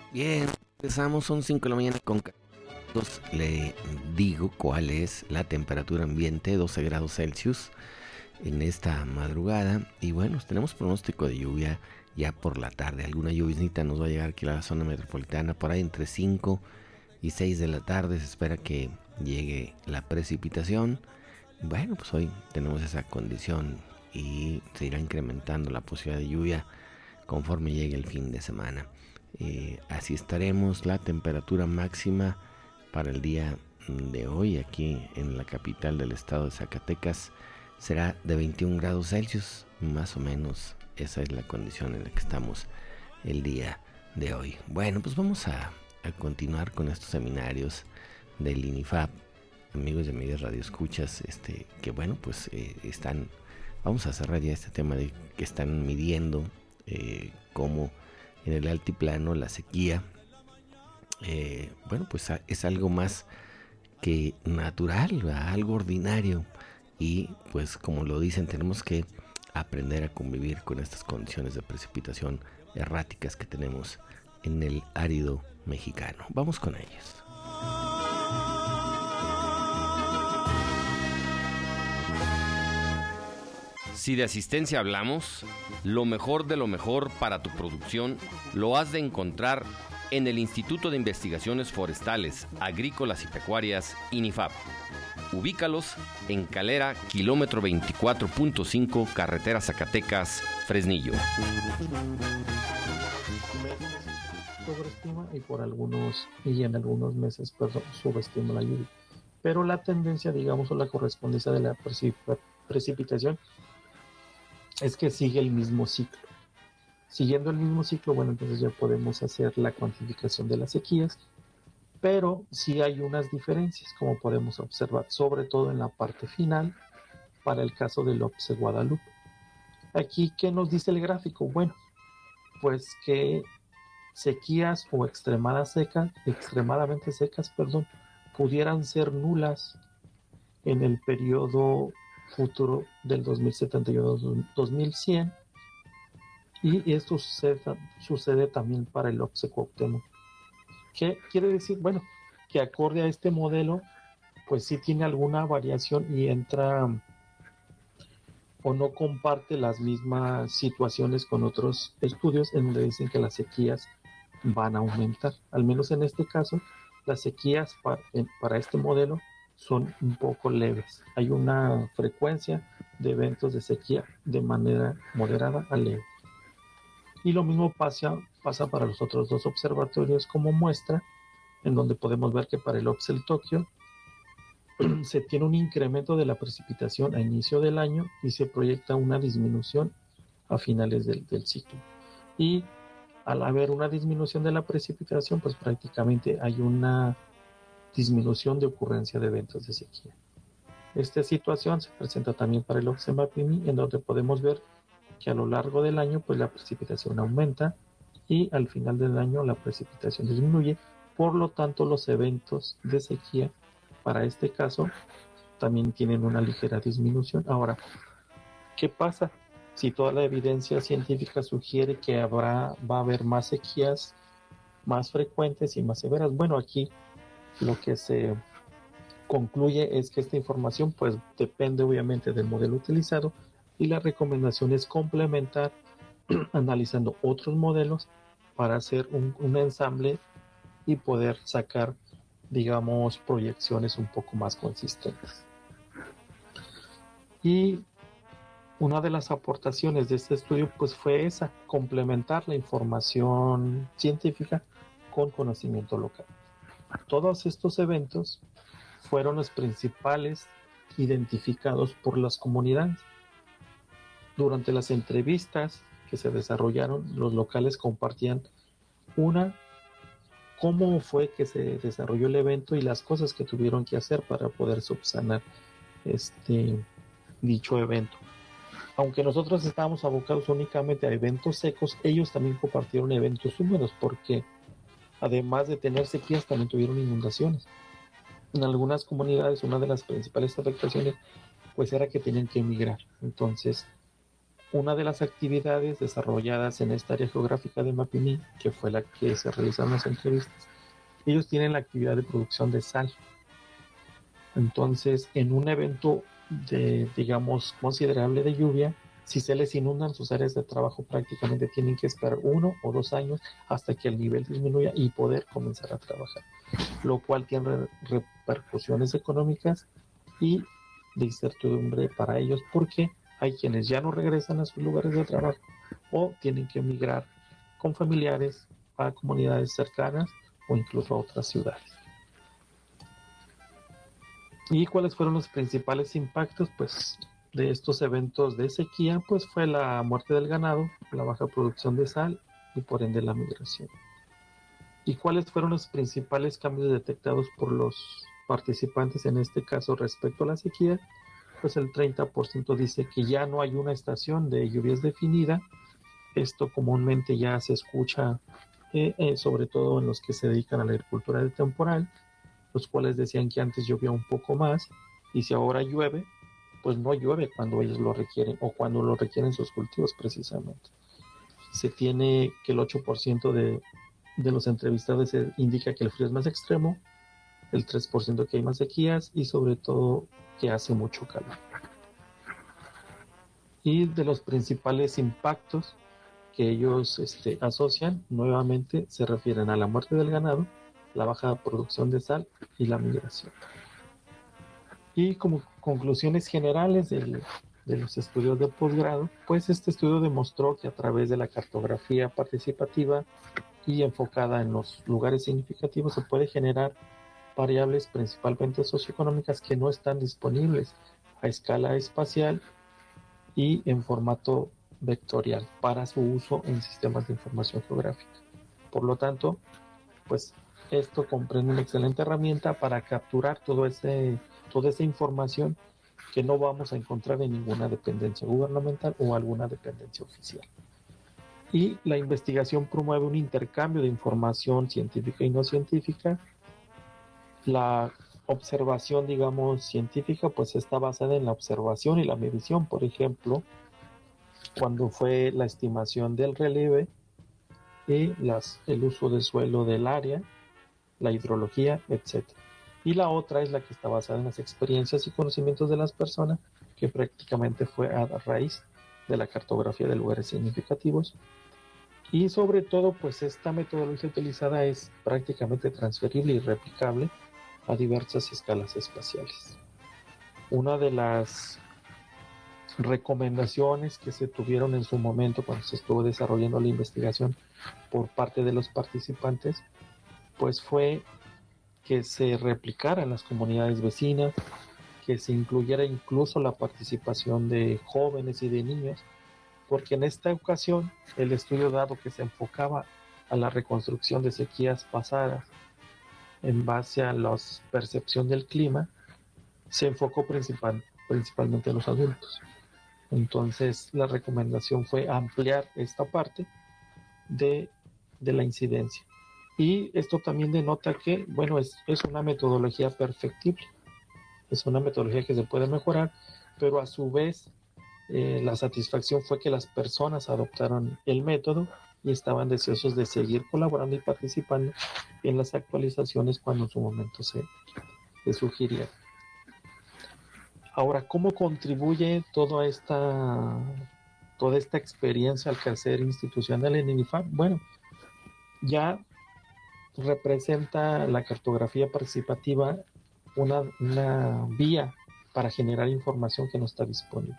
Bien, empezamos, son 5 de la mañana con 2. Le digo cuál es la temperatura ambiente, 12 grados Celsius en esta madrugada. Y bueno, tenemos pronóstico de lluvia ya por la tarde. Alguna lluviznita nos va a llegar aquí a la zona metropolitana, por ahí entre 5 y 6 de la tarde. Se espera que llegue la precipitación. Bueno, pues hoy tenemos esa condición y se irá incrementando la posibilidad de lluvia conforme llegue el fin de semana. Así estaremos. La temperatura máxima para el día de hoy aquí en la capital del estado de Zacatecas será de 21 grados Celsius, más o menos. Esa es la condición en la que estamos el día de hoy. Bueno, pues vamos a continuar con estos seminarios del INIFAP, amigos y amigas radioescuchas, que bueno, pues vamos a cerrar ya este tema de que están midiendo cómo en el altiplano la sequía, bueno, pues es algo más que natural, algo ordinario, y pues como lo dicen, tenemos que aprender a convivir con estas condiciones de precipitación erráticas que tenemos en el árido mexicano. Vamos con ellas. Si de asistencia hablamos, lo mejor de lo mejor para tu producción lo has de encontrar en el Instituto de Investigaciones Forestales, Agrícolas y Pecuarias, INIFAP. Ubícalos en Calera, kilómetro 24.5, carretera Zacatecas, Fresnillo. Sobreestima y en algunos meses subestima la lluvia. Pero la tendencia, digamos, o la correspondencia de la precipitación es que sigue el mismo ciclo. Siguiendo el mismo ciclo, bueno, entonces ya podemos hacer la cuantificación de las sequías, pero sí hay unas diferencias, como podemos observar, sobre todo en la parte final, para el caso del OPSE Guadalupe. Aquí, ¿qué nos dice el gráfico? Bueno, pues que sequías o extremadamente secas, pudieran ser nulas en el periodo futuro del 2071-2100, y esto sucede también para el OPSE Cuauhtémoc. ¿Qué quiere decir? Bueno, que acorde a este modelo, pues sí tiene alguna variación y entra o no comparte las mismas situaciones con otros estudios en donde dicen que las sequías van a aumentar. Al menos en este caso, las sequías para este modelo son un poco leves. Hay una frecuencia de eventos de sequía de manera moderada a leve. Y lo mismo pasa para los otros dos observatorios como muestra, en donde podemos ver que para el OPSEL Tokio se tiene un incremento de la precipitación a inicio del año y se proyecta una disminución a finales del ciclo. Y al haber una disminución de la precipitación, pues prácticamente hay una disminución de ocurrencia de eventos de sequía. Esta situación se presenta también para el OPSE Mapimi, en donde podemos ver que a lo largo del año pues la precipitación aumenta y al final del año la precipitación disminuye. Por lo tanto, los eventos de sequía para este caso también tienen una ligera disminución. Ahora, ¿qué pasa si toda la evidencia científica sugiere que va a haber más sequías más frecuentes y más severas? Bueno, aquí lo que se concluye es que esta información pues depende obviamente del modelo utilizado, y la recomendación es complementar analizando otros modelos para hacer un ensamble y poder sacar, digamos, proyecciones un poco más consistentes. Y una de las aportaciones de este estudio pues fue esa, complementar la información científica con conocimiento local. Todos estos eventos fueron los principales identificados por las comunidades. Durante las entrevistas que se desarrollaron, los locales compartían cómo fue que se desarrolló el evento y las cosas que tuvieron que hacer para poder subsanar dicho evento. Aunque nosotros estábamos abocados únicamente a eventos secos, ellos también compartieron eventos húmedos, porque además de tener sequías, también tuvieron inundaciones. En algunas comunidades, una de las principales afectaciones pues era que tenían que emigrar. Entonces, una de las actividades desarrolladas en esta área geográfica de Mapimí, que fue la que se realizaron las entrevistas, ellos tienen la actividad de producción de sal. Entonces, en un evento de, digamos, considerable de lluvia, si se les inundan sus áreas de trabajo, prácticamente tienen que esperar 1 o 2 años hasta que el nivel disminuya y poder comenzar a trabajar, lo cual tiene repercusiones económicas y de incertidumbre para ellos, porque hay quienes ya no regresan a sus lugares de trabajo o tienen que emigrar con familiares a comunidades cercanas o incluso a otras ciudades. ¿Y cuáles fueron los principales impactos? Pues de estos eventos de sequía, pues fue la muerte del ganado, la baja producción de sal y por ende la migración. ¿Y cuáles fueron los principales cambios detectados por los participantes en este caso respecto a la sequía? Pues el 30% dice que ya no hay una estación de lluvias definida. Esto comúnmente ya se escucha, sobre todo en los que se dedican a la agricultura de temporal, los cuales decían que antes llovía un poco más y si ahora llueve, pues no llueve cuando ellos lo requieren o cuando lo requieren sus cultivos precisamente. Se tiene que el 8% de los entrevistados indica que el frío es más extremo, el 3% que hay más sequías y sobre todo que hace mucho calor. Y de los principales impactos que ellos asocian, nuevamente se refieren a la muerte del ganado, la baja producción de sal y la migración. Y como conclusiones generales de los estudios de posgrado, pues este estudio demostró que a través de la cartografía participativa y enfocada en los lugares significativos se puede generar variables principalmente socioeconómicas que no están disponibles a escala espacial y en formato vectorial para su uso en sistemas de información geográfica. Por lo tanto, pues esto comprende una excelente herramienta para capturar toda esa información que no vamos a encontrar en ninguna dependencia gubernamental o alguna dependencia oficial. Y la investigación promueve un intercambio de información científica y no científica. La observación, digamos, científica, pues está basada en la observación y la medición. Por ejemplo, cuando fue la estimación del relieve y el uso del suelo del área, la hidrología, etc. Y la otra es la que está basada en las experiencias y conocimientos de las personas, que prácticamente fue a raíz de la cartografía de lugares significativos. Y sobre todo, pues esta metodología utilizada es prácticamente transferible y replicable a diversas escalas espaciales. Una de las recomendaciones que se tuvieron en su momento cuando se estuvo desarrollando la investigación por parte de los participantes, pues fue que se replicara en las comunidades vecinas, que se incluyera incluso la participación de jóvenes y de niños, porque en esta ocasión el estudio, dado que se enfocaba a la reconstrucción de sequías pasadas en base a la percepción del clima, se enfocó principalmente en los adultos. Entonces la recomendación fue ampliar esta parte de la incidencia. Y esto también denota que, bueno, es una metodología perfectible, es una metodología que se puede mejorar, pero a su vez la satisfacción fue que las personas adoptaron el método y estaban deseosos de seguir colaborando y participando en las actualizaciones cuando en su momento se sugirieron. Ahora, ¿cómo contribuye toda esta experiencia al quehacer institucional en el INIFAP? Bueno, ya representa la cartografía participativa una vía para generar información que no está disponible.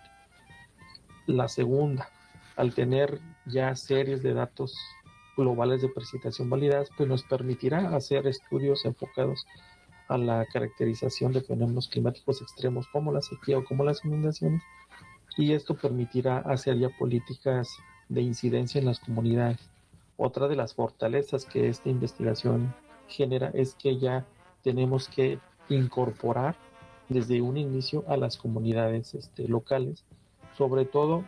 La segunda, al tener ya series de datos globales de precipitación validadas, pues nos permitirá hacer estudios enfocados a la caracterización de fenómenos climáticos extremos como la sequía o como las inundaciones, y esto permitirá hacer ya políticas de incidencia en las comunidades. Otra de las fortalezas que esta investigación genera es que ya tenemos que incorporar desde un inicio a las comunidades locales, sobre todo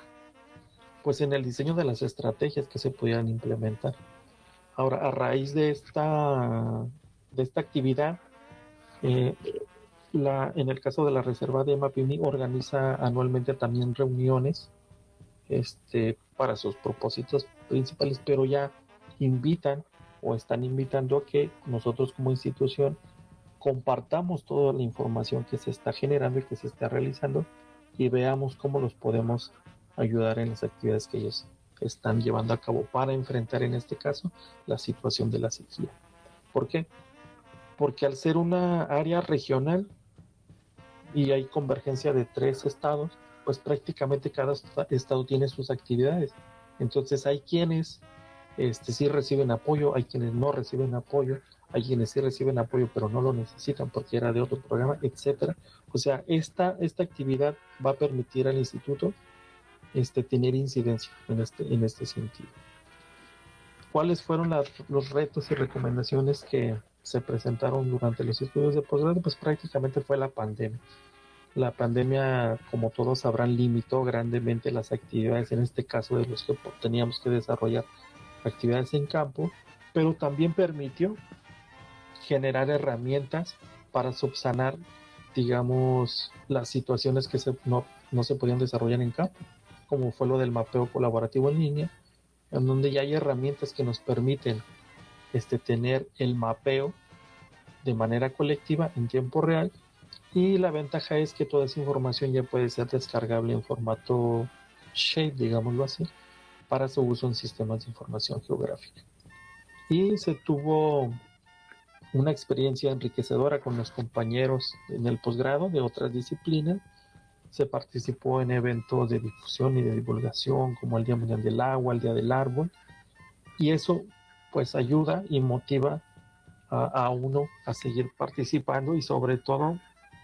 pues en el diseño de las estrategias que se pudieran implementar. Ahora, a raíz de esta actividad, en el caso de la Reserva de Mapimí organiza anualmente también reuniones para sus propósitos principales, pero ya invitan o están invitando a que nosotros como institución compartamos toda la información que se está generando y que se está realizando y veamos cómo los podemos ayudar en las actividades que ellos están llevando a cabo para enfrentar en este caso la situación de la sequía. ¿Por qué? Porque al ser una área regional y hay convergencia de 3 estados, pues prácticamente cada estado tiene sus actividades. Entonces hay quienes sí reciben apoyo, hay quienes no reciben apoyo, hay quienes sí reciben apoyo pero no lo necesitan porque era de otro programa, etcétera. O sea, esta actividad va a permitir al instituto tener incidencia en este sentido. ¿Cuáles fueron los retos y recomendaciones que se presentaron durante los estudios de posgrado? Pues prácticamente fue la pandemia. La pandemia, como todos sabrán, limitó grandemente las actividades, en este caso de los que teníamos que desarrollar actividades en campo, pero también permitió generar herramientas para subsanar, digamos, las situaciones que no se podían desarrollar en campo, como fue lo del mapeo colaborativo en línea, en donde ya hay herramientas que nos permiten tener el mapeo de manera colectiva en tiempo real, y la ventaja es que toda esa información ya puede ser descargable en formato shape, digámoslo así, para su uso en sistemas de información geográfica. Y se tuvo una experiencia enriquecedora con los compañeros en el posgrado de otras disciplinas. Se participó en eventos de difusión y de divulgación como el Día Mundial del Agua, el Día del Árbol, y eso pues ayuda y motiva a uno a seguir participando, y sobre todo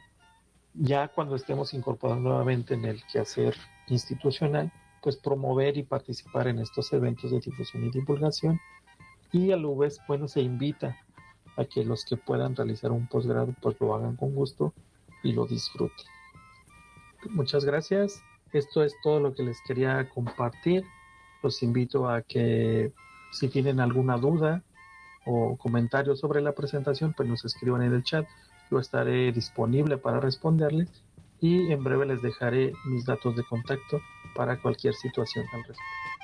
ya cuando estemos incorporados nuevamente en el quehacer institucional, pues promover y participar en estos eventos de difusión y divulgación. Y a la vez, bueno, se invita a que los que puedan realizar un posgrado pues lo hagan con gusto y lo disfruten. Muchas gracias. Esto es todo lo que les quería compartir. Los invito a que si tienen alguna duda o comentario sobre la presentación, pues nos escriban en el chat. Yo estaré disponible para responderles y en breve les dejaré mis datos de contacto para cualquier situación al respecto.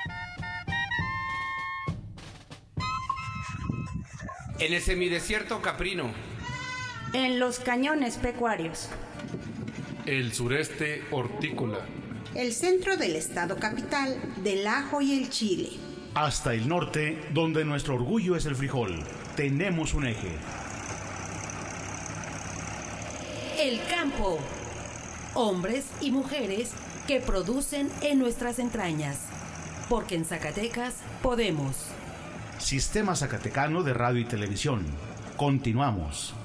En el semidesierto caprino. En los cañones pecuarios. El sureste hortícola. El centro del estado capital del ajo y el chile. Hasta el norte, donde nuestro orgullo es el frijol, tenemos un eje. El campo. Hombres y mujeres que producen en nuestras entrañas. Porque en Zacatecas podemos. Sistema Zacatecano de Radio y Televisión. Continuamos.